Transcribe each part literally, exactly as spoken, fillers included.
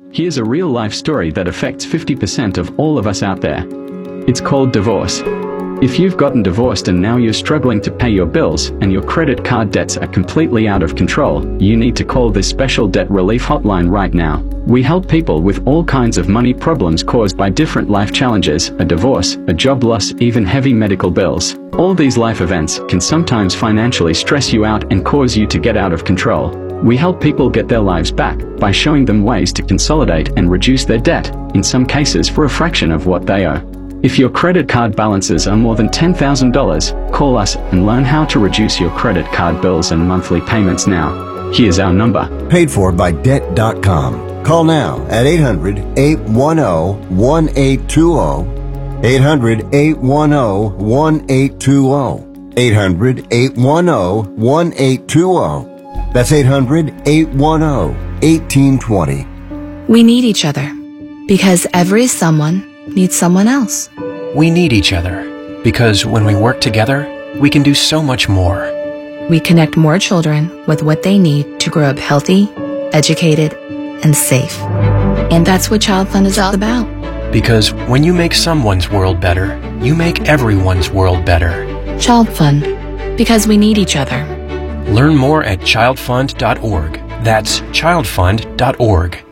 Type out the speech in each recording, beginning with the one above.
Here's a real-life story that affects fifty percent of all of us out there. It's called divorce. If you've gotten divorced and now you're struggling to pay your bills and your credit card debts are completely out of control, you need to call this special debt relief hotline right now. We help people with all kinds of money problems caused by different life challenges, a divorce, a job loss, even heavy medical bills. All these life events can sometimes financially stress you out and cause you to get out of control. We help people get their lives back by showing them ways to consolidate and reduce their debt, in some cases for a fraction of what they owe. If your credit card balances are more than ten thousand dollars, call us and learn how to reduce your credit card bills and monthly payments now. Here's our number. Paid for by debt dot com. Call now at eight hundred, eight one zero, one eight two zero. eight hundred, eight one zero, one eight two zero. eight hundred, eight one zero, one eight two zero. That's eight hundred, eight one zero, one eight two zero. We need each other because every someone needs someone else. We need each other because when we work together, we can do so much more. We connect more children with what they need to grow up healthy, educated, and safe. And that's what Child Fund is all about. Because when you make someone's world better, you make everyone's world better. Child Fund, because we need each other. Learn more at child fund dot org. That's child fund dot org.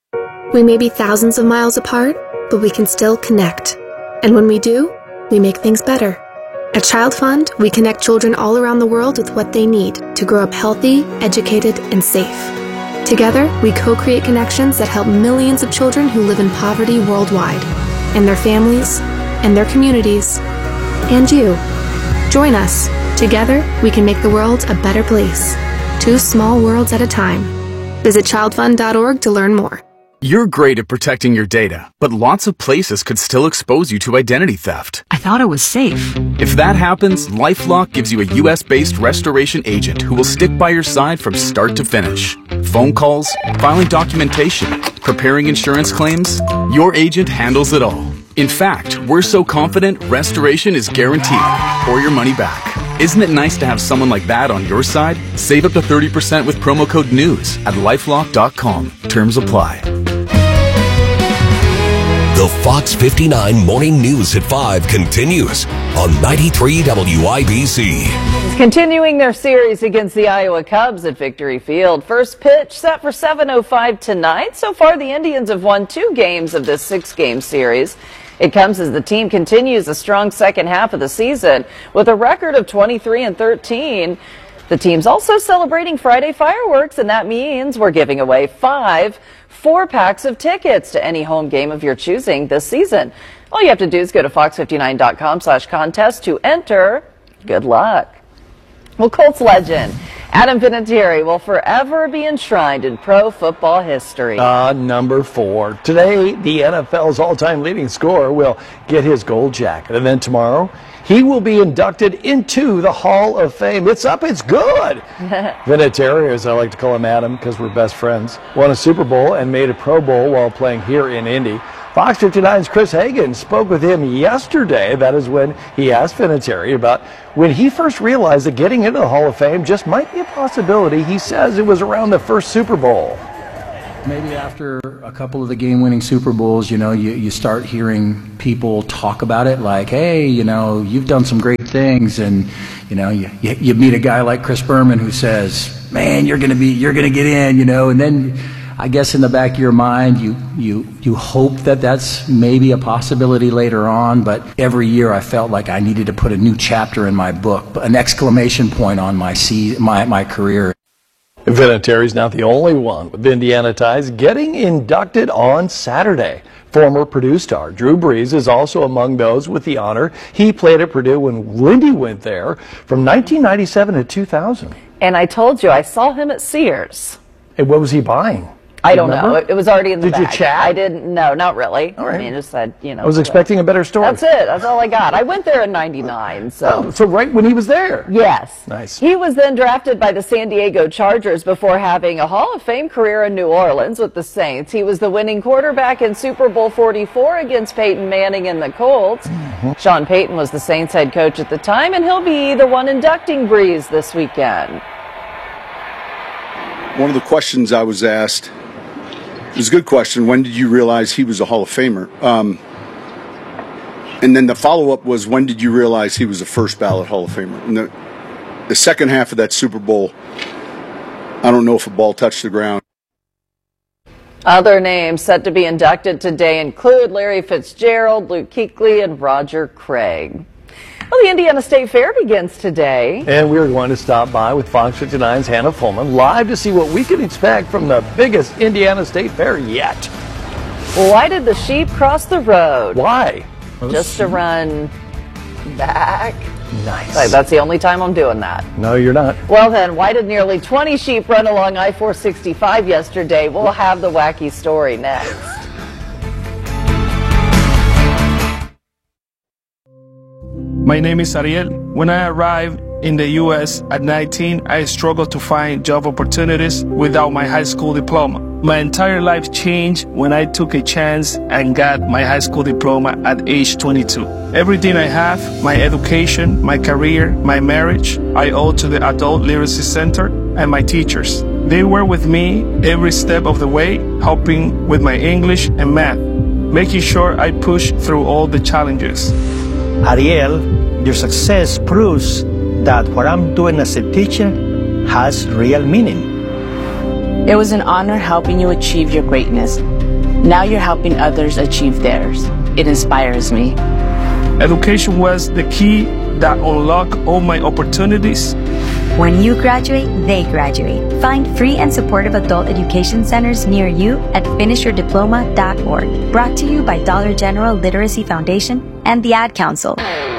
We may be thousands of miles apart, but we can still connect. And when we do, we make things better. At Child Fund, we connect children all around the world with what they need to grow up healthy, educated, and safe. Together, we co-create connections that help millions of children who live in poverty worldwide, and their families, and their communities, and you. Join us. Together, we can make the world a better place. Two small worlds at a time. Visit child fund dot org to learn more. You're great at protecting your data, but lots of places could still expose you to identity theft. I thought it was safe. If that happens, LifeLock gives you a U S-based restoration agent who will stick by your side from start to finish. Phone calls, filing documentation, preparing insurance claims, your agent handles it all. In fact, we're so confident restoration is guaranteed or your money back. Isn't it nice to have someone like that on your side? Save up to thirty percent with promo code NEWS at lifelock dot com. Terms apply. The Fox fifty-nine Morning News at five continues on ninety-three W I B C. Continuing their series against the Iowa Cubs at Victory Field. First pitch set for seven oh five tonight. So far, the Indians have won two games of this six-game series. It comes as the team continues a strong second half of the season with a record of twenty-three and thirteen. The team's also celebrating Friday fireworks, and that means we're giving away five four-packs of tickets to any home game of your choosing this season. All you have to do is go to fox fifty-nine dot com slash contest to enter. Good luck. Well, Colts legend Adam Vinatieri will forever be enshrined in pro football history. Uh, number four. Today, the N F L's all-time leading scorer will get his gold jacket. And then tomorrow, he will be inducted into the Hall of Fame. It's up, it's good. Vinatieri, as I like to call him Adam because we're best friends, won a Super Bowl and made a Pro Bowl while playing here in Indy. Fox fifty-nine's Chris Hagan spoke with him yesterday. That is when he asked Vinatieri about when he first realized that getting into the Hall of Fame just might be a possibility. He says it was around the first Super Bowl. Maybe after a couple of the game-winning Super Bowls, you know, you, you start hearing people talk about it like, hey, you know, you've done some great things. And, you know, you, you, you meet a guy like Chris Berman who says, man, you're going to be, you're going to get in, you know, and then I guess in the back of your mind, you, you, you hope that that's maybe a possibility later on. But every year I felt like I needed to put a new chapter in my book, an exclamation point on my, se- my, my career. Vinatieri's not the only one with Indiana ties getting inducted on Saturday. Former Purdue star Drew Brees is also among those with the honor. He played at Purdue when Lindy went there from nineteen ninety-seven to two thousand. And I told you, I saw him at Sears. And what was he buying? I don't know. It was already in the Did bag. you chat? I didn't. No, not really. All right. I mean, just said, you know. I was expecting a better story. That's it. That's all I got. I went there in ninety-nine. So. Oh, so right when he was there. Yes. Nice. He was then drafted by the San Diego Chargers before having a Hall of Fame career in New Orleans with the Saints. He was the winning quarterback in Super Bowl forty-four against Peyton Manning and the Colts. Mm-hmm. Sean Payton was the Saints head coach at the time, and he'll be the one inducting Brees this weekend. One of the questions I was asked It's a good question. When did you realize he was a Hall of Famer? Um, and then the follow-up was, when did you realize he was a first ballot Hall of Famer? And the, the second half of that Super Bowl, I don't know if a ball touched the ground. Other names set to be inducted today include Larry Fitzgerald, Luke Kuechly, and Roger Craig. Well, the Indiana State Fair begins today. And we're going to stop by with Fox fifty-nine's Hannah Fullman live to see what we can expect from the biggest Indiana State Fair yet. Why did the sheep cross the road? Why? Just to run back? Nice. Like, that's the only time I'm doing that. No, you're not. Well then, why did nearly twenty sheep run along I four sixty-five yesterday? We'll have the wacky story next. My name is Ariel. When I arrived in the U S at nineteen, I struggled to find job opportunities without my high school diploma. My entire life changed when I took a chance and got my high school diploma at age twenty-two. Everything I have, my education, my career, my marriage, I owe to the Adult Literacy Center and my teachers. They were with me every step of the way, helping with my English and math, making sure I push through all the challenges. Ariel, your success proves that what I'm doing as a teacher has real meaning. It was an honor helping you achieve your greatness. Now you're helping others achieve theirs. It inspires me. Education was the key that unlocked all my opportunities. When you graduate, they graduate. Find free and supportive adult education centers near you at finish your diploma dot org. Brought to you by Dollar General Literacy Foundation and the Ad Council.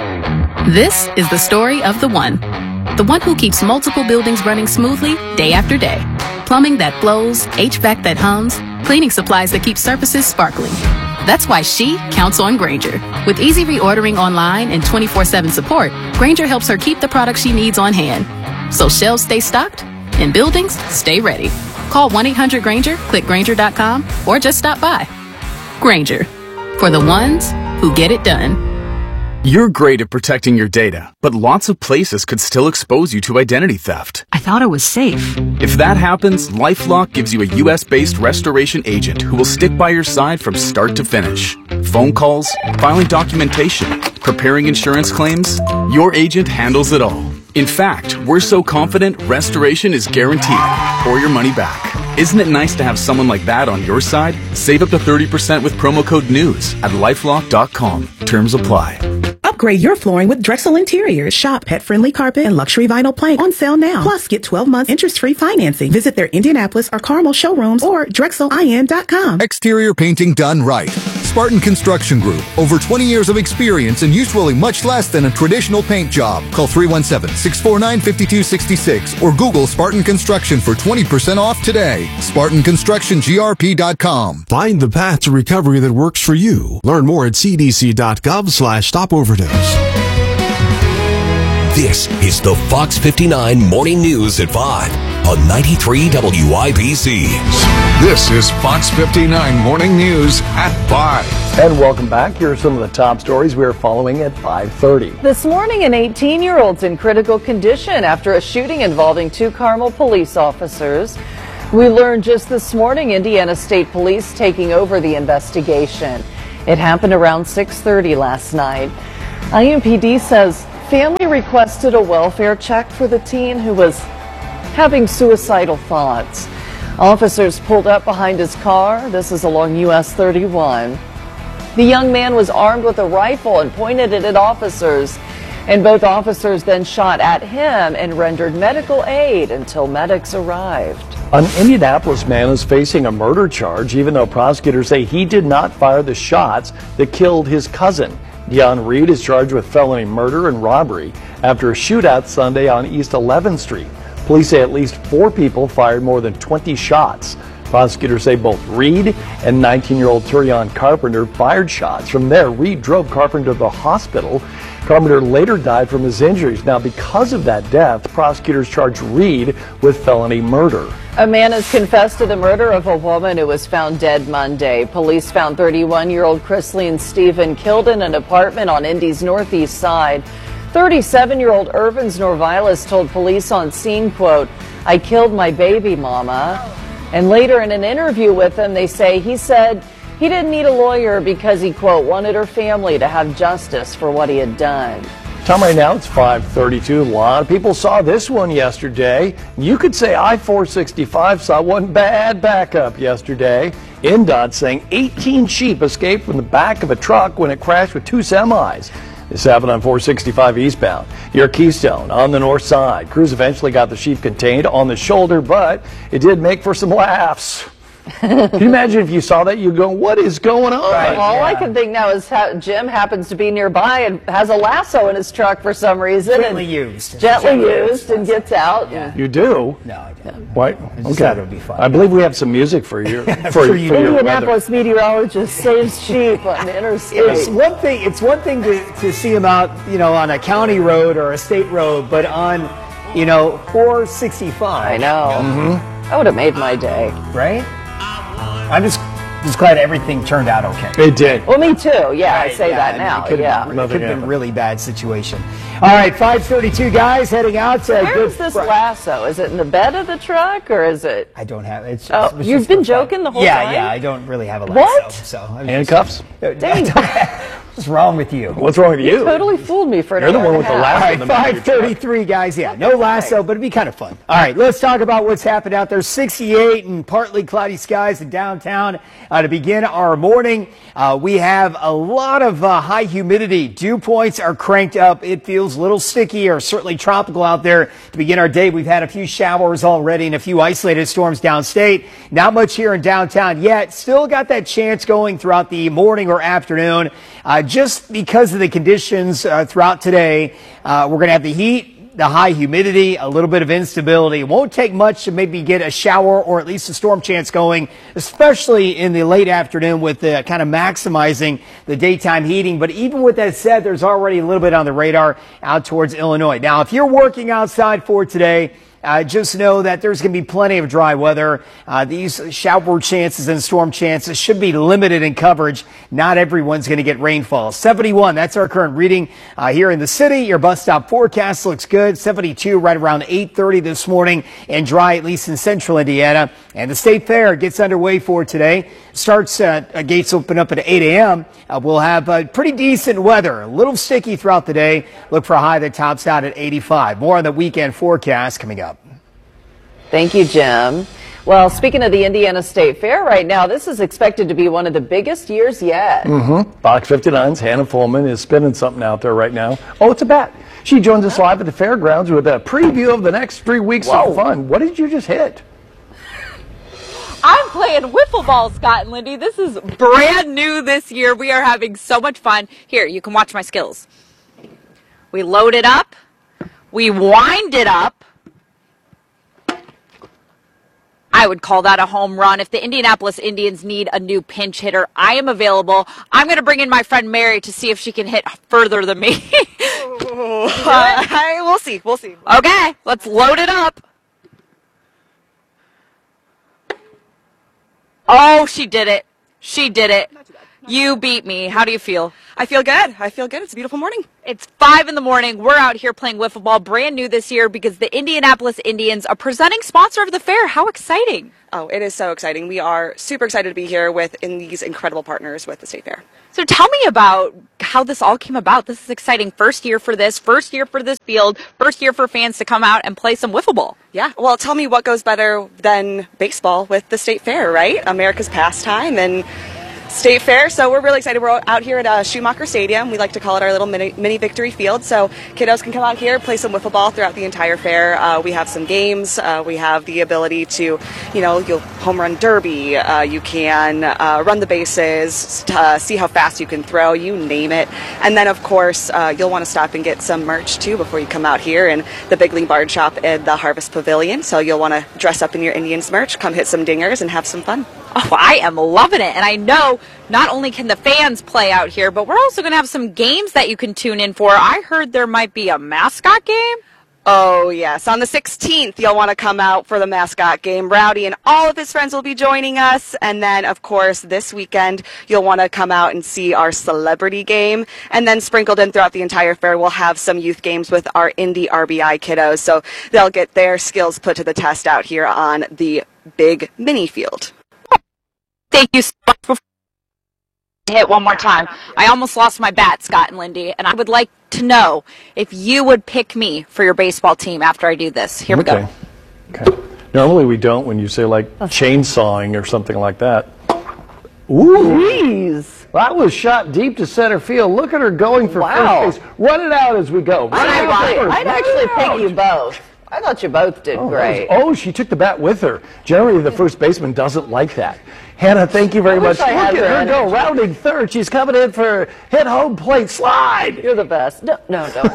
This is the story of the one. The one who keeps multiple buildings running smoothly day after day. Plumbing that flows, H V A C that hums, cleaning supplies that keep surfaces sparkling. That's why she counts on Grainger. With easy reordering online and twenty-four seven support, Grainger helps her keep the products she needs on hand. So shelves stay stocked and buildings stay ready. Call one eight hundred Grainger, click Grainger dot com, or just stop by. Grainger, for the ones who get it done. You're great at protecting your data, but lots of places could still expose you to identity theft. I thought it was safe. If that happens, LifeLock gives you a U S-based restoration agent who will stick by your side from start to finish. Phone calls, filing documentation, preparing insurance claims, your agent handles it all. In fact, we're so confident restoration is guaranteed or your money back. Isn't it nice to have someone like that on your side? Save up to thirty percent with promo code NEWS at lifelock dot com. Terms apply. Upgrade your flooring with Drexel Interiors. Shop pet-friendly carpet and luxury vinyl plank on sale now. Plus, get twelve months interest-free financing. Visit their Indianapolis or Carmel showrooms or drexel I N dot com. Exterior painting done right. Spartan Construction Group. Over twenty years of experience and usually much less than a traditional paint job. Call three one seven, six four nine, five two six six or Google Spartan Construction for twenty percent off today. Spartan Construction G R P dot com. Find the path to recovery that works for you. Learn more at c d c dot gov slash stop overdose. This is the Fox fifty-nine Morning News at five on ninety-three W I B C. This is Fox fifty-nine Morning News at five. And welcome back. Here are some of the top stories we are following at five thirty. This morning, an eighteen-year-old's in critical condition after a shooting involving two Carmel police officers. We learned just this morning Indiana State Police taking over the investigation. It happened around six thirty last night. I M P D says family requested a welfare check for the teen who was having suicidal thoughts. Officers pulled up behind his car. This is along U S thirty-one. The young man was armed with a rifle and pointed it at officers, and both officers then shot at him and rendered medical aid until medics arrived. An Indianapolis man is facing a murder charge, even though prosecutors say he did not fire the shots that killed his cousin. Deon Reed is charged with felony murder and robbery after a shootout Sunday on East eleventh Street. Police say at least four people fired more than twenty shots. Prosecutors say both Reed and nineteen-year-old Turion Carpenter fired shots. From there, Reed drove Carpenter to the hospital. Carpenter later died from his injuries. Now, because of that death, prosecutors charged Reed with felony murder. A man has confessed to the murder of a woman who was found dead Monday. Police found thirty-one-year-old Chrislene Stephen killed in an apartment on Indy's northeast side. thirty-seven-year-old Irvins Norvilas told police on scene, quote, "I killed my baby mama." And later in an interview with him, they say he said he didn't need a lawyer because he, quote, wanted her family to have justice for what he had done. Time right now, it's five thirty-two. A lot of people saw this one yesterday. You could say I four sixty-five saw one bad backup yesterday. N D O T saying eighteen sheep escaped from the back of a truck when it crashed with two semis. This happened on four sixty-five eastbound. Your Keystone on the north side. Crews eventually got the sheep contained on the shoulder, but it did make for some laughs. Can you imagine if you saw that? You'd go, what is going on? Right, all yeah. I can think now is how Jim happens to be nearby and has a lasso in his truck for some reason. Gently and used. Gently used and gets out. Yeah. You do? No, I don't. What? I just okay. thought it would be fun. I believe we have some music for you. For, for you. For your Indianapolis meteorologist saves sheep on the interstate. It's one thing. It's one thing to, to see them out, you know, on a county road or a state road, but on, you know, four sixty-five. I know. Mm-hmm. That would have made my day. Right? I'm just just glad everything turned out okay. It did. Well, me too. Yeah, right, I say yeah, that I mean, now. It could yeah. have been, been a really bad situation. All right, five thirty-two guys heading out. To Where is this lasso? Is it in the bed of the truck or is it? I don't have it. It's, oh, it's you've been joking the whole yeah, time? Yeah, yeah. I don't really have a lasso. What? So handcuffs? Just, Dang. What's wrong with you? What's wrong with you? You totally fooled me for an You're the one with the lasso. All right, five thirty-three guys. Yeah, no lasso, but it'd be kind of fun. All right, let's talk about what's happened out there. sixty-eight and partly cloudy skies in downtown uh, to begin our morning. Uh, we have a lot of uh, high humidity. Dew points are cranked up. It feels a little sticky or certainly tropical out there to begin our day. We've had a few showers already and a few isolated storms downstate. Not much here in downtown yet. Still got that chance going throughout the morning or afternoon. Uh, just because of the conditions uh, throughout today, uh, we're going to have the heat, the high humidity, a little bit of instability. It won't take much to maybe get a shower or at least a storm chance going, especially in the late afternoon with uh, kind of maximizing the daytime heating. But even with that said, there's already a little bit on the radar out towards Illinois. Now, if you're working outside for today, Uh, just know that there's going to be plenty of dry weather. Uh, these shower chances and storm chances should be limited in coverage. Not everyone's going to get rainfall. seventy-one, that's our current reading uh, here in the city. Your bus stop forecast looks good. seventy-two right around eight thirty this morning and dry at least in central Indiana. And the State Fair gets underway for today. Starts, uh, gates open up at eight a.m. Uh, we'll have uh, pretty decent weather. A little sticky throughout the day. Look for a high that tops out at eighty-five. More on the weekend forecast coming up. Thank you, Jim. Well, speaking of the Indiana State Fair right now, this is expected to be one of the biggest years yet. Mm-hmm. Box fifty-nine's Hannah Fullman is spinning something out there right now. Oh, it's a bat. She joins us live at the fairgrounds with a preview of the next three weeks Whoa. of fun. What did you just hit? I'm playing wiffle ball, Scott and Lindy. This is brand new this year. We are having so much fun. Here, you can watch my skills. We load it up. We wind it up. I would call that a home run. If the Indianapolis Indians need a new pinch hitter, I am available. I'm going to bring in my friend Mary to see if she can hit further than me. uh, we'll see. We'll see. Okay, let's load it up. Oh, she did it. She did it. You beat me. How do you feel? I feel good. I feel good. It's a beautiful morning. It's five in the morning. We're out here playing wiffle ball, brand new this year, because the Indianapolis Indians are presenting sponsor of the fair. How exciting. Oh, it is so exciting. We are super excited to be here with in these incredible partners with the State Fair. So tell me about how this all came about. This is exciting. First year for this, first year for this field, first year for fans to come out and play some wiffle ball. Yeah, well, tell me what goes better than baseball with the State Fair, right? America's pastime and State Fair. So we're really excited. We're out here at uh, Schumacher Stadium. We like to call it our little mini, mini victory field. So kiddos can come out here, play some wiffle ball throughout the entire fair. Uh, we have some games. Uh, we have the ability to, you know, you'll home run derby. Uh, you can uh, run the bases, uh, see how fast you can throw, you name it. And then, of course, uh, you'll want to stop and get some merch, too, before you come out here in the Big League Barn Shop at the Harvest Pavilion. So you'll want to dress up in your Indians merch, come hit some dingers, and have some fun. Oh, I am loving it. And I know not only can the fans play out here, but we're also going to have some games that you can tune in for. I heard there might be a mascot game. Oh, yes. On the sixteenth, you'll want to come out for the mascot game. Rowdy and all of his friends will be joining us. And then, of course, this weekend, you'll want to come out and see our celebrity game. And then sprinkled in throughout the entire fair, we'll have some youth games with our Indy R B I kiddos. So they'll get their skills put to the test out here on the big mini field. Thank you so much. Before I hit one more time, I almost lost my bat, Scott and Lindy, and I would like to know if you would pick me for your baseball team after I do this. Here we okay. go. Okay. Normally we don't when you say like chainsawing or something like that. Ooh. Jeez. That was shot deep to center field. Look at her going for Wow. first base. Run it out as we go. Run I'd it out actually, first. I'd Run actually it pick out. you both. I thought you both did Oh, that great. was- oh, she took the bat with her. Generally, the first baseman doesn't like that. Hannah, thank you very I much. wish I Look had at her her go, energy. rounding third. She's coming in for hit home plate slide. You're the best. No, no, don't.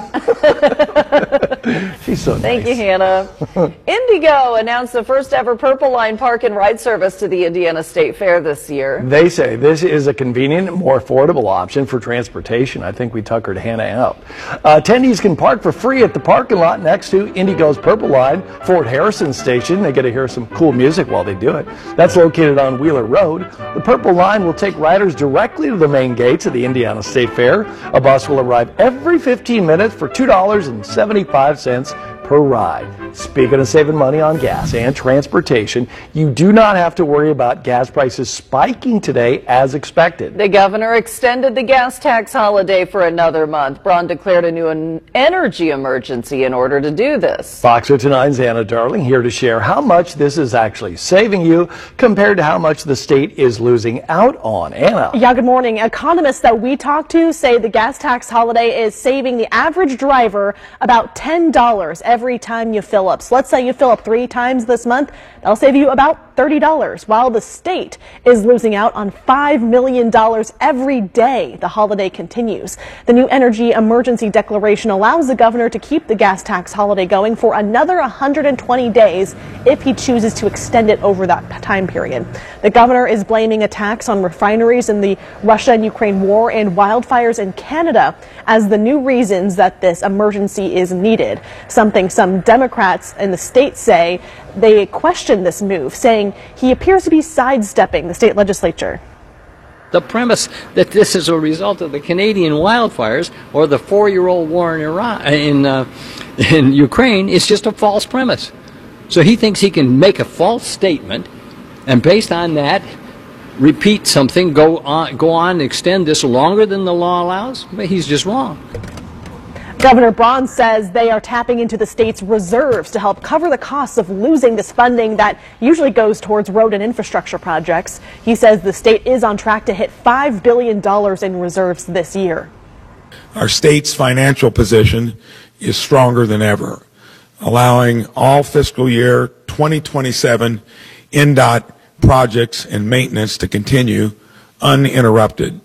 She's so Thank nice. you, Hannah. Indigo announced the first ever Purple Line Park and Ride service to the Indiana State Fair this year. They say this is a convenient, more affordable option for transportation. I think we tuckered Hannah out. Uh, attendees can park for free at the parking lot next to Indigo's Purple Line, Fort Harrison Station. They get to hear some cool music while they do it. That's located on Wheeler Road. The Purple Line will take riders directly to the main gates of the Indiana State Fair. A bus will arrive every fifteen minutes for two dollars and seventy-five cents per ride. Speaking of saving money on gas and transportation, you do not have to worry about gas prices spiking today as expected. The governor extended the gas tax holiday for another month. Braun declared a new en- energy emergency in order to do this. Fox News nine's Anna Darling here to share how much this is actually saving you compared to how much the state is losing out on. Anna. Yeah, good morning. Economists that we talked to say the gas tax holiday is saving the average driver about ten dollars every time you fill up. So let's say you fill up three times this month, that'll save you about thirty dollars, while the state is losing out on five million dollars every day the holiday continues. The new energy emergency declaration allows the governor to keep the gas tax holiday going for another one hundred twenty days if he chooses to extend it over that time period. The governor is blaming attacks on refineries in the Russia and Ukraine war and wildfires in Canada as the new reasons that this emergency is needed, something some Democrats in the state say. They question this move, saying he appears to be sidestepping the state legislature. The premise that this is a result of the Canadian wildfires or the four-year-old war in Iran, in uh, in Ukraine is just a false premise. So he thinks he can make a false statement, and based on that, repeat something, go on, go on, and extend this longer than the law allows. But he's just wrong. Governor Braun says they are tapping into the state's reserves to help cover the costs of losing this funding that usually goes towards road and infrastructure projects. He says the state is on track to hit five billion dollars in reserves this year. Our state's financial position is stronger than ever, allowing all fiscal year twenty twenty-seven N D O T projects and maintenance to continue uninterrupted.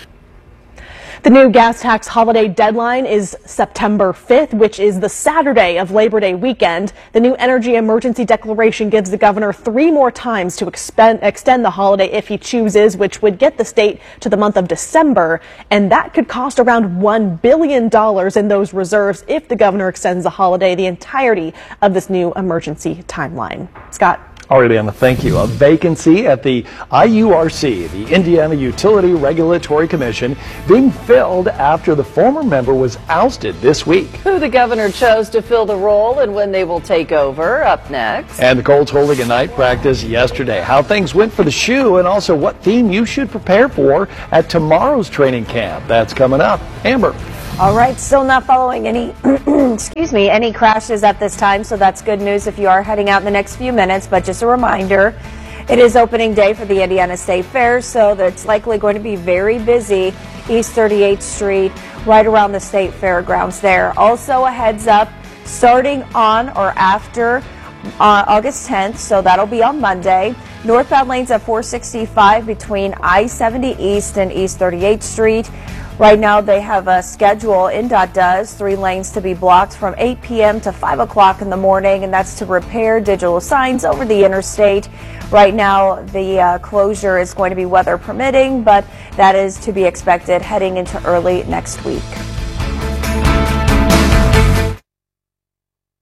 The new gas tax holiday deadline is September fifth, which is the Saturday of Labor Day weekend. The new energy emergency declaration gives the governor three more times to expend, extend the holiday if he chooses, which would get the state to the month of December. And that could cost around one billion dollars in those reserves if the governor extends the holiday the entirety of this new emergency timeline. Scott. All right, Anna, thank you. A vacancy at the I U R C, the Indiana Utility Regulatory Commission, being filled after the former member was ousted this week. Who the governor chose to fill the role and when they will take over, up next. And the Colts holding a night practice yesterday. How things went for the shoe and also what theme you should prepare for at tomorrow's training camp. That's coming up. Amber. All right, still not following any, excuse me, any crashes at this time, so that's good news if you are heading out in the next few minutes. But just a reminder, it is opening day for the Indiana State Fair, so it's likely going to be very busy East thirty-eighth Street, right around the State Fairgrounds there. Also a heads up, starting on or after uh, August tenth, so that'll be on Monday. Northbound lanes at four sixty-five between I seventy East and East thirty-eighth Street. Right now they have a schedule, N D O T does, three lanes to be blocked from eight p m to five o'clock in the morning, and that's to repair digital signs over the interstate. Right now the uh, closure is going to be weather permitting, but that is to be expected heading into early next week.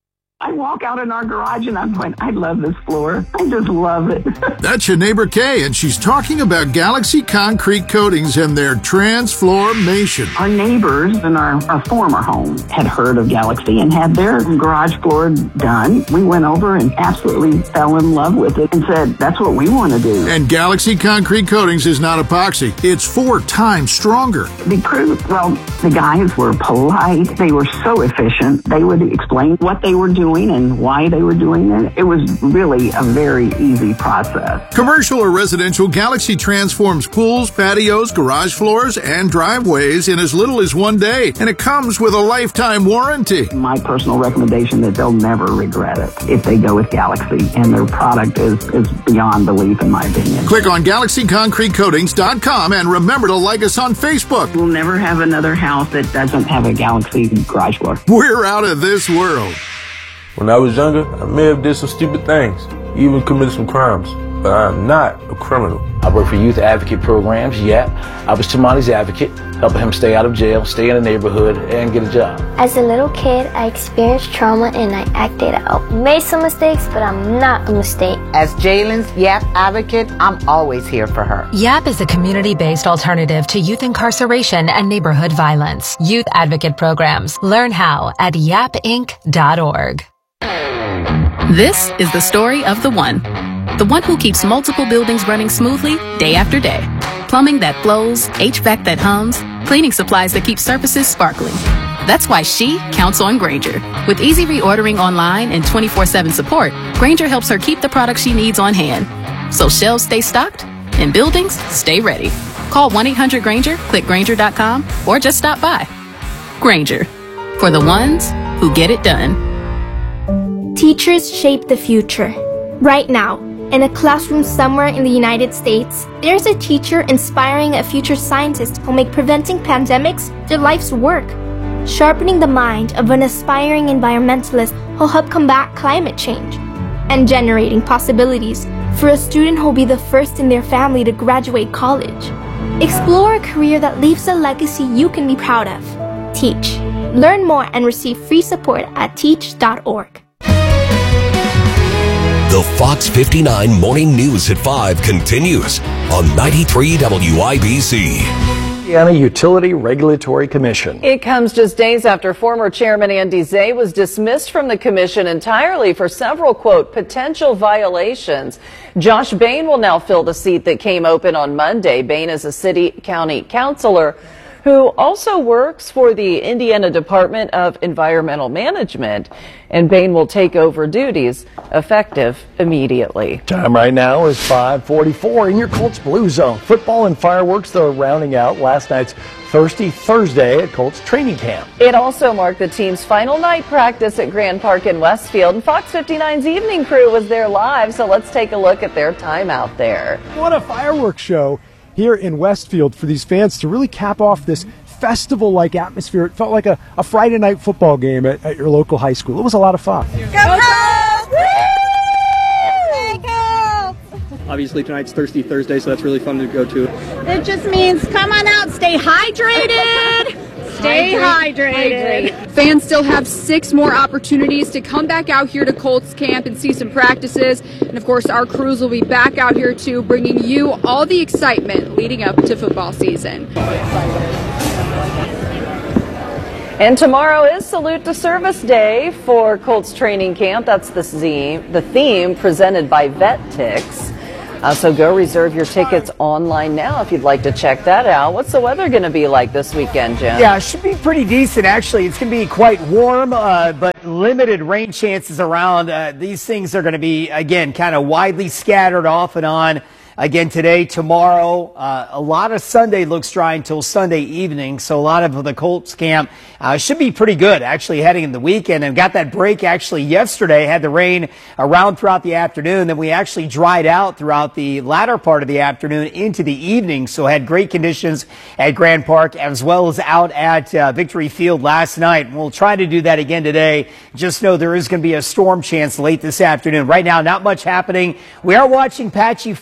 I walk out in our garage and I'm going, I love this floor. I just love it. That's your neighbor Kay, and she's talking about Galaxy Concrete Coatings and their transformation. Our neighbors in our, our former home had heard of Galaxy and had their garage floor done. We went over and absolutely fell in love with it and said, that's what we want to do. And Galaxy Concrete Coatings is not epoxy. It's four times stronger. The crew, well, the guys were polite. They were so efficient. They would explain what they were doing and why they were doing it. It was really a very easy process. Commercial or residential, Galaxy transforms pools, patios, garage floors, and driveways in as little as one day. And it comes with a lifetime warranty. My personal recommendation that they'll never regret it if they go with Galaxy. And their product is, is beyond belief, in my opinion. Click on Galaxy Concrete Coatings dot com and remember to like us on Facebook. We'll never have another house that doesn't have a Galaxy garage floor. We're out of this world. When I was younger, I may have did some stupid things, even committed some crimes, but I am not a criminal. I work for youth advocate programs, YAP. I was Tamani's advocate, helping him stay out of jail, stay in the neighborhood, and get a job. As a little kid, I experienced trauma and I acted out. Made some mistakes, but I'm not a mistake. As Jalen's YAP advocate, I'm always here for her. YAP is a community-based alternative to youth incarceration and neighborhood violence. Youth advocate programs. Learn how at yap inc dot org. This is the story of the one. The one who keeps multiple buildings running smoothly day after day. Plumbing that flows, H V A C that hums, cleaning supplies that keep surfaces sparkling. That's why she counts on Grainger. With easy reordering online and twenty-four seven support, Grainger helps her keep the products she needs on hand. So shelves stay stocked and buildings stay ready. Call one eight hundred Grainger, click Grainger dot com, or just stop by. Grainger, for the ones who get it done. Teachers shape the future. Right now, in a classroom somewhere in the United States, there's a teacher inspiring a future scientist who'll make preventing pandemics their life's work. Sharpening the mind of an aspiring environmentalist who'll help combat climate change. And generating possibilities for a student who'll be the first in their family to graduate college. Explore a career that leaves a legacy you can be proud of. Teach. Learn more and receive free support at teach dot org. The Fox fifty-nine Morning News at five continues on ninety-three W I B C. Indiana Utility Regulatory Commission. It comes just days after former Chairman Andy Zay was dismissed from the commission entirely for several, quote, potential violations. Josh Bain will now fill the seat that came open on Monday. Bain is a city-county councilor who also works for the Indiana Department of Environmental Management, and Bain will take over duties effective immediately. Time right now is five forty-four in your Colts Blue Zone. Football and fireworks, though, rounding out last night's Thirsty Thursday at Colts training camp. It also marked the team's final night practice at Grand Park in Westfield, and Fox fifty-nine's evening crew was there live, so let's take a look at their time out there. What a fireworks show here in Westfield for these fans to really cap off this festival-like atmosphere. It felt like a, a Friday night football game at, at your local high school. It was a lot of fun. Obviously tonight's Thirsty Thursday, so that's really fun to go to. It just means come on out, stay hydrated. Stay hydrated. hydrated. Fans still have six more opportunities to come back out here to Colts camp and see some practices. And of course, our crews will be back out here too, bringing you all the excitement leading up to football season. And tomorrow is Salute to Service Day for Colts training camp. That's the theme, the theme presented by VetTix. Uh, so go reserve your tickets online now if you'd like to check that out. What's the weather going to be like this weekend, Jim? Yeah, it should be pretty decent, actually. It's going to be quite warm, uh, but limited rain chances around. Uh, these things are going to be, again, kind of widely scattered off and on. Again, today, tomorrow, uh, a lot of Sunday looks dry until Sunday evening, so a lot of the Colts camp uh, should be pretty good, actually, heading in the weekend. And got that break, actually, yesterday, had the rain around throughout the afternoon. Then we actually dried out throughout the latter part of the afternoon into the evening, so had great conditions at Grand Park as well as out at uh, Victory Field last night. We'll try to do that again today. Just know there is going to be a storm chance late this afternoon. Right now, not much happening. We are watching patchy fog up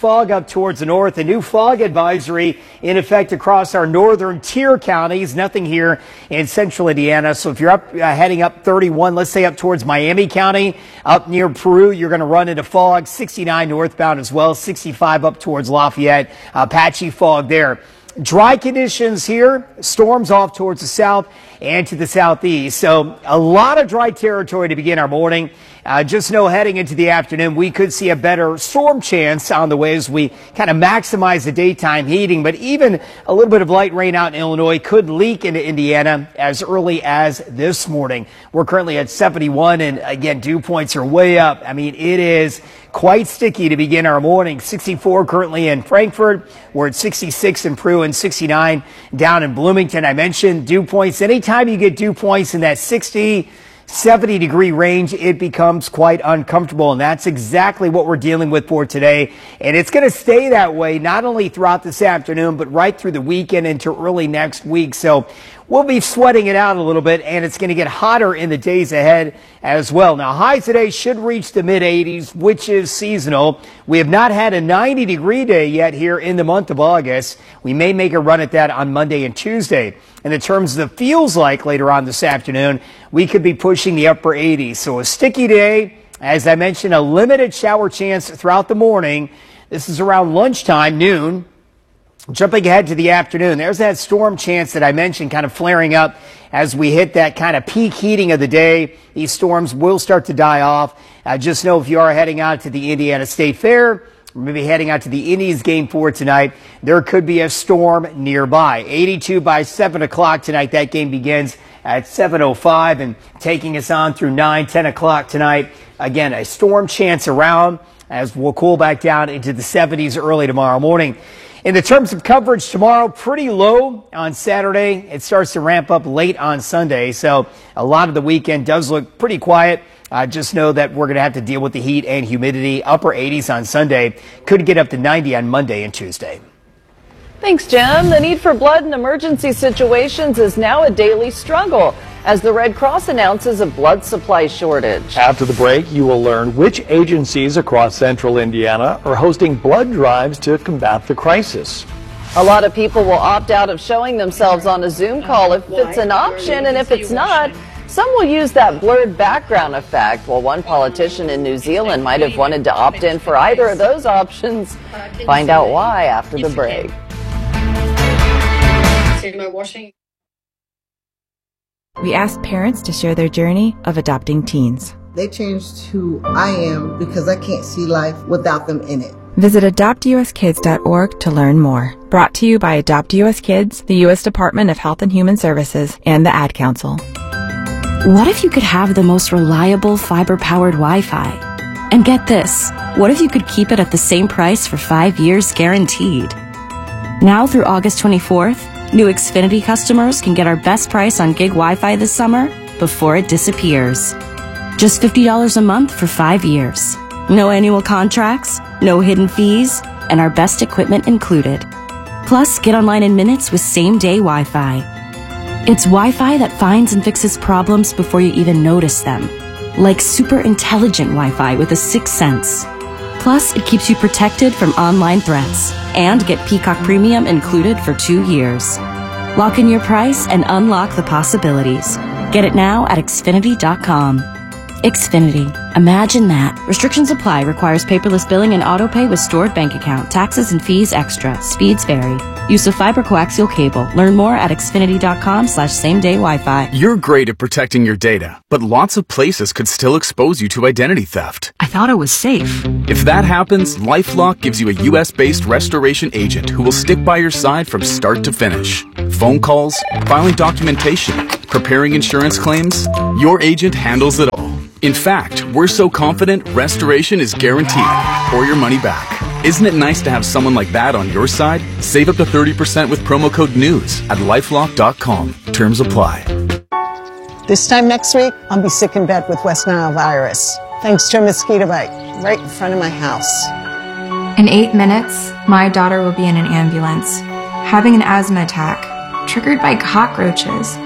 up towards the north. A new fog advisory in effect across our northern tier counties. Nothing here in central Indiana. So if you're up uh, heading up thirty-one, let's say up towards Miami County, up near Peru, you're going to run into fog. sixty-nine northbound as well. sixty-five up towards Lafayette. Uh, patchy fog there. Dry conditions here, storms off towards the south and to the southeast. So a lot of dry territory to begin our morning. Uh, just know heading into the afternoon, we could see a better storm chance on the way as we kind of maximize the daytime heating. But even a little bit of light rain out in Illinois could leak into Indiana as early as this morning. We're currently at seventy-one, and again, dew points are way up. I mean, it is quite sticky to begin our morning. sixty-four currently in Frankfort. We're at sixty-six in Peru and sixty-nine down in Bloomington. I mentioned dew points. Anytime you get dew points in that sixty, seventy degree range, it becomes quite uncomfortable. And that's exactly what we're dealing with for today. And it's going to stay that way, not only throughout this afternoon, but right through the weekend into early next week. So we'll be sweating it out a little bit, and it's going to get hotter in the days ahead as well. Now, highs today should reach the mid eighties, which is seasonal. We have not had a ninety degree day yet here in the month of August. We may make a run at that on Monday and Tuesday. And in terms of the feels like later on this afternoon, we could be pushing the upper eighties. So a sticky day. As I mentioned, a limited shower chance throughout the morning. This is around lunchtime, noon. Jumping ahead to the afternoon, there's that storm chance that I mentioned kind of flaring up as we hit that kind of peak heating of the day. These storms will start to die off. Uh, just know if you are heading out to the Indiana State Fair, maybe heading out to the Indians game for tonight, there could be a storm nearby. eighty-two by seven o'clock tonight. That game begins at seven oh five and taking us on through nine, ten o'clock tonight. Again, a storm chance around as we'll cool back down into the seventies early tomorrow morning. In the terms of coverage tomorrow, pretty low on Saturday. It starts to ramp up late on Sunday. So a lot of the weekend does look pretty quiet. Uh, just know that we're going to have to deal with the heat and humidity. Upper eighties on Sunday. Could get up to ninety on Monday and Tuesday. Thanks, Jim. The need for blood in emergency situations is now a daily struggle as the Red Cross announces a blood supply shortage. After the break, you will learn which agencies across central Indiana are hosting blood drives to combat the crisis. A lot of people will opt out of showing themselves on a Zoom call if it's an option, and if it's not, some will use that blurred background effect. Well, one politician in New Zealand might have wanted to opt in for either of those options. Find out why after the break. We asked parents to share their journey of adopting teens. They changed who I am because I can't see life without them in it. Visit adopt u s kids dot org to learn more. Brought to you by Adopt U S Kids, the U S Department of Health and Human Services, and the Ad Council. What if you could have the most reliable fiber-powered Wi-Fi? And get this, what if you could keep it at the same price for five years guaranteed? Now through August twenty-fourth, new Xfinity customers can get our best price on gig Wi-Fi this summer before it disappears. Just fifty dollars a month for five years. No annual contracts, no hidden fees, and our best equipment included. Plus, get online in minutes with same-day Wi-Fi. It's Wi-Fi that finds and fixes problems before you even notice them. Like super intelligent Wi-Fi with a sixth sense. Plus, it keeps you protected from online threats. And get Peacock Premium included for two years. Lock in your price and unlock the possibilities. Get it now at Xfinity dot com. Xfinity. Imagine that. Restrictions apply. Requires paperless billing and auto pay with stored bank account. Taxes and fees extra. Speeds vary. Use of fiber coaxial cable. Learn more at Xfinity dot com slash same day Wi-Fi. You're great at protecting your data, but lots of places could still expose you to identity theft. I thought it was safe. If that happens, LifeLock gives you a U S based restoration agent who will stick by your side from start to finish. Phone calls, filing documentation, preparing insurance claims, your agent handles it all. In fact, we're so confident restoration is guaranteed or your money back. Isn't it nice to have someone like that on your side? Save up to thirty percent with promo code NEWS at lifelock dot com. Terms apply. This time next week, I'll be sick in bed with West Nile virus, thanks to a mosquito bite right in front of my house. In eight minutes, my daughter will be in an ambulance, having an asthma attack, triggered by cockroaches.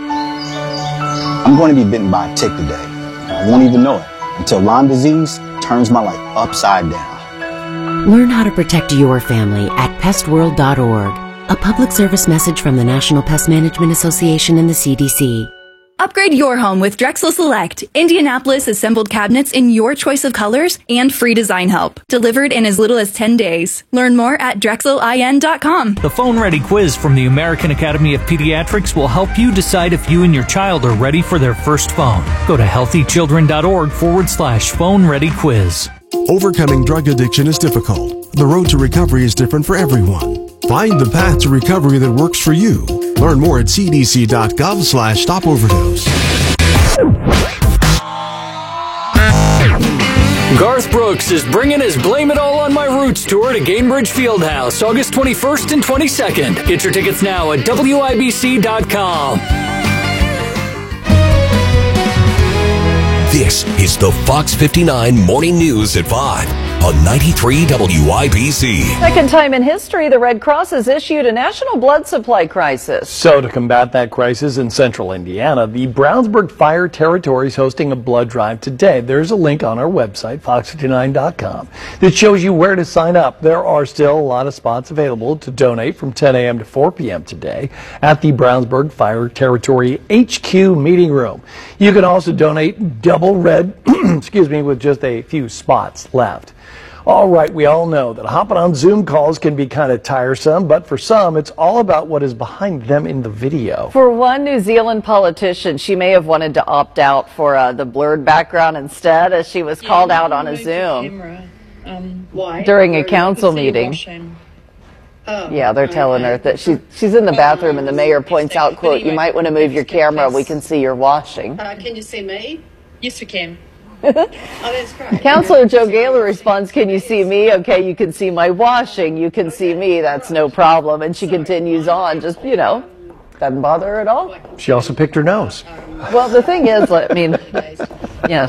I'm going to be bitten by a tick today. I won't even know it until Lyme disease turns my life upside down. Learn how to protect your family at pest world dot org. A public service message from the National Pest Management Association and the C D C. Upgrade your home with Drexel Select, Indianapolis assembled cabinets in your choice of colors and free design help. Delivered in as little as ten days. Learn more at drexel I N dot com. The Phone Ready quiz from the American Academy of Pediatrics will help you decide if you and your child are ready for their first phone. Go to healthy children dot org forward slash phone ready quiz. Overcoming drug addiction is difficult. The road to recovery is different for everyone. Find the path to recovery that works for you. Learn more at c d c dot gov slash stop overdose. Garth Brooks is bringing his Blame It All on My Roots tour to Gainbridge Fieldhouse August twenty-first and twenty-second. Get your tickets now at w i b c dot com. This is the Fox fifty-nine Morning News at five on ninety-three W I B C. Second time in history, the Red Cross has issued a national blood supply crisis. So to combat that crisis in central Indiana, the Brownsburg Fire Territory is hosting a blood drive today. There's a link on our website, fox fifty-nine dot com, that shows you where to sign up. There are still a lot of spots available to donate from ten a m to four p m today at the Brownsburg Fire Territory H Q meeting room. You can also donate double red, excuse me, with just a few spots left. All right, we all know that hopping on Zoom calls can be kind of tiresome, but for some, it's all about what is behind them in the video. For one New Zealand politician, she may have wanted to opt out for uh, the blurred background instead, as she was called out on a Zoom um, why? during a council meeting. Oh, yeah, they're telling her that she, she's in the bathroom, and the mayor points out, quote, "You might want to move your camera. We can see you're washing." Uh, can you see me? Yes, we can. Oh, that's great. Councilor Joe Gaylor responds, "Can you see me? Okay, you can see my washing. You can see me. That's no problem." And she continues on, just, you know, doesn't bother her at all. She also picked her nose. Well, the thing is, I mean, yeah.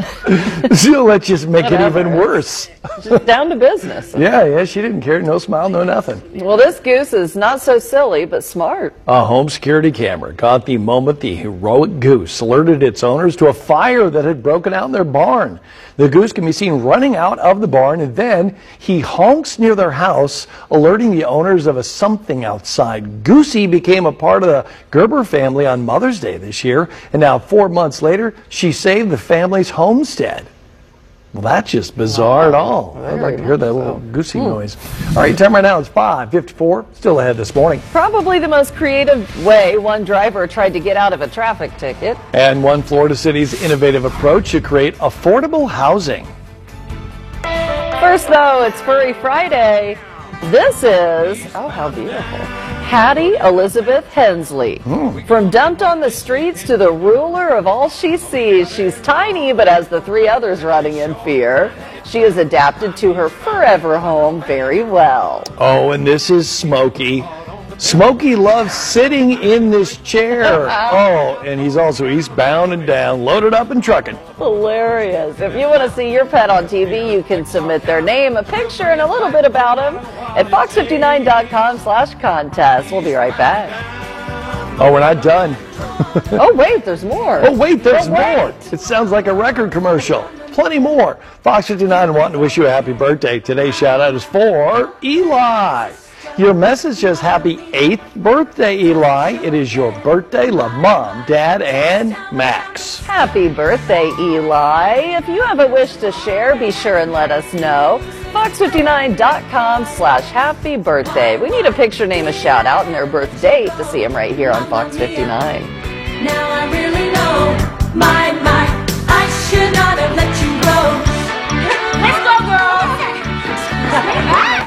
So let's just make Whatever. it even worse. Just down to business. Yeah, yeah, she didn't care. No smile, no nothing. Well, this goose is not so silly, but smart. A home security camera caught the moment the heroic goose alerted its owners to a fire that had broken out in their barn. The goose can be seen running out of the barn, and then he honks near their house, alerting the owners of a something outside. Goosey became a part of the Gerber family on Mother's Day this year, and now four months later, she saved the family's homestead. Well, that's just bizarre wow. at all. Very I'd like to hear that little so. goosey hmm. noise. All right, time right now is five fifty-four. Still ahead this morning. Probably the most creative way one driver tried to get out of a traffic ticket. And one Florida city's innovative approach to create affordable housing. First, though, it's Furry Friday. This is, oh, how beautiful, Hattie Elizabeth Hensley. Mm. From dumped on the streets to the ruler of all she sees. She's tiny, but has the three others running in fear. She has adapted to her forever home very well. Oh, and this is Smokey. Smokey loves sitting in this chair. Oh, and he's also eastbound and down, loaded up and trucking. Hilarious. If you want to see your pet on T V, you can submit their name, a picture, and a little bit about them at fox fifty-nine dot com slash contest. We'll be right back. Oh, we're not done. Oh, wait, there's more. Oh, wait, there's oh, wait. more. It sounds like a record commercial. Plenty more. Fox fifty-nine wanting to wish you a happy birthday. Today's shout out is for Eli. Your message says happy eighth birthday, Eli. It is your birthday. Love Mom, Dad, and Max. Happy birthday, Eli. If you have a wish to share, be sure and let us know. fox fifty-nine dot com slash happy birthday. We need a picture, name, a shout out, and their birth date to see them right here on Fox fifty-nine. Now I really know, my, my, I should not have let you go. Let's go, girls.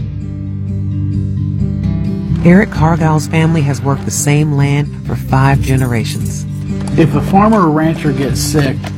Eric Cargill's family has worked the same land for five generations. If a farmer or rancher gets sick,